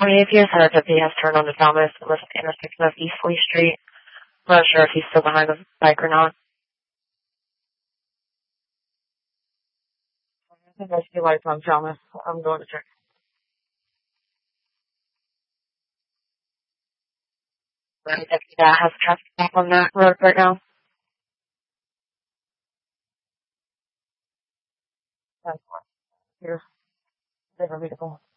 28th US had a deputy has turned on to Thomas at the intersection of East Lee Street. I'm not sure if he's still behind the bike or not. I think I see lights on Thomas. I'm going to check. The deputy that has traffic stop on that road right now. That's here. Different vehicle.